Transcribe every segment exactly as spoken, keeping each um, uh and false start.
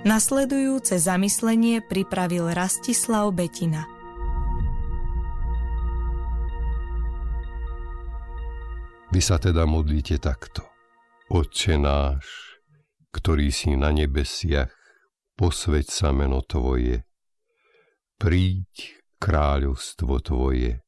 Nasledujúce zamyslenie pripravil Rastislav Betina. Vy sa teda modlíte takto. Otče náš, ktorý si na nebesiach, posväť sa meno Tvoje. Príď kráľovstvo Tvoje.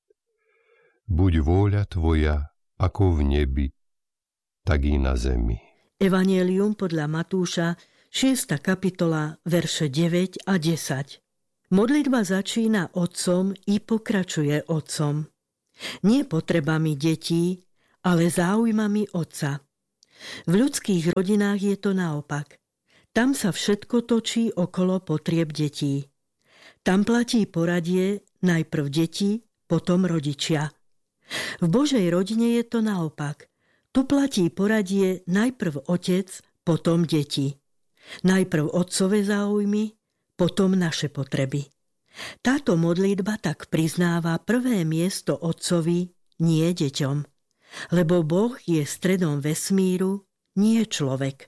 Buď vôľa Tvoja ako v nebi, tak i na zemi. Evanjelium podľa Matúša, šiesta kapitola, verše deväť a desať. Modlitba začína Otcom i pokračuje Otcom. Nie potrebami detí, ale záujmami Otca. V ľudských rodinách je to naopak. Tam sa všetko točí okolo potrieb detí. Tam platí poradie najprv deti, potom rodičia. V Božej rodine je to naopak. Tu platí poradie najprv otec, potom deti. Najprv otcové záujmy, potom naše potreby. Táto modlitba tak priznáva prvé miesto otcovi, nie deťom. Lebo Boh je stredom vesmíru, nie človek.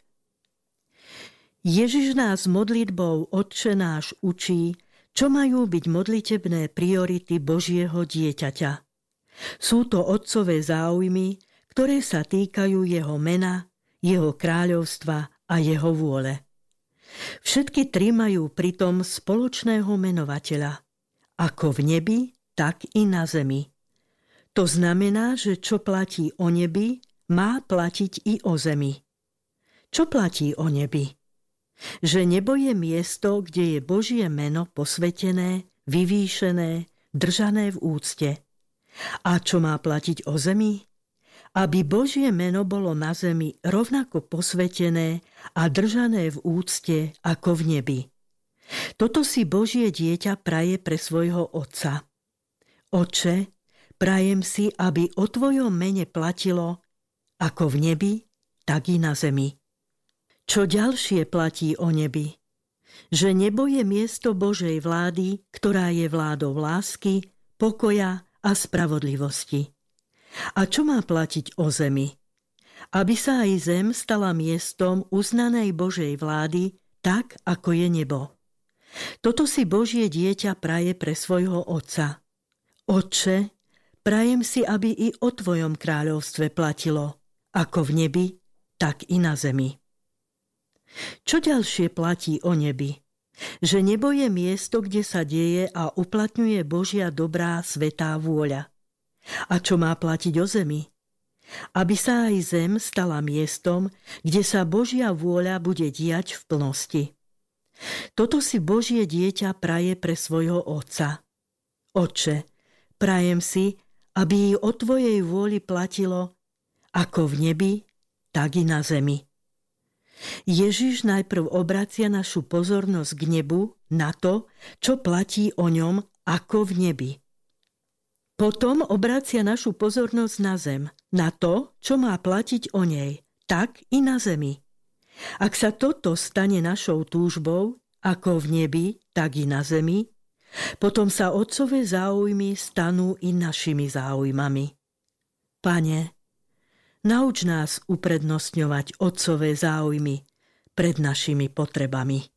Ježiš nás modlitbou Otče náš učí, čo majú byť modlitebné priority Božieho dieťaťa. Sú to otcové záujmy, ktoré sa týkajú jeho mena, jeho kráľovstva a jeho vôle. Všetky tri majú pritom spoločného menovateľa. Ako v nebi, tak i na zemi. To znamená, že čo platí o nebi, má platiť i o zemi. Čo platí o nebi? Že nebo je miesto, kde je Božie meno posvätené, vyvýšené, držané v úcte. A čo má platiť o zemi? Aby Božie meno bolo na zemi rovnako posvätené a držané v úcte ako v nebi. Toto si Božie dieťa praje pre svojho Otca. Otče, prajem si, aby o Tvojom mene platilo ako v nebi, tak i na zemi. Čo ďalšie platí o nebi? Že nebo je miesto Božej vlády, ktorá je vládou lásky, pokoja a spravodlivosti. A čo má platiť o zemi? Aby sa aj zem stala miestom uznanej Božej vlády, tak ako je nebo. Toto si Božie dieťa praje pre svojho Otca. Otče, prajem si, aby i o Tvojom kráľovstve platilo, ako v nebi, tak i na zemi. Čo ďalšie platí o nebi? Že nebo je miesto, kde sa deje a uplatňuje Božia dobrá svätá vôľa. A čo má platiť o zemi? Aby sa aj zem stala miestom, kde sa Božia vôľa bude diať v plnosti. Toto si Božie dieťa praje pre svojho Otca. Otče, prajem si, aby i o Tvojej vôli platilo ako v nebi, tak i na zemi. Ježiš najprv obracia našu pozornosť k nebu na to, čo platí o ňom ako v nebi. Potom obracia našu pozornosť na zem, na to, čo má platiť o nej, tak i na zemi. Ak sa toto stane našou túžbou, ako v nebi, tak i na zemi, potom sa otcové záujmy stanú i našimi záujmami. Pane, nauč nás uprednostňovať otcové záujmy pred našimi potrebami.